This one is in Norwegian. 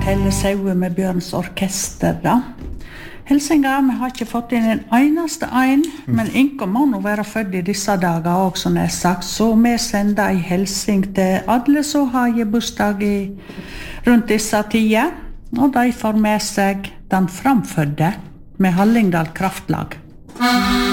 Helle Saue med Bjørns orkester da. Hilsinga, vi har ikke fått inn en eneste ein, men Inko må nå være født i disse dager også, som jeg sagt, så vi sender en hilsing til alle som har bursdag rundt disse tider, og de får med seg den framfødde med Hallingdal Kraftlag.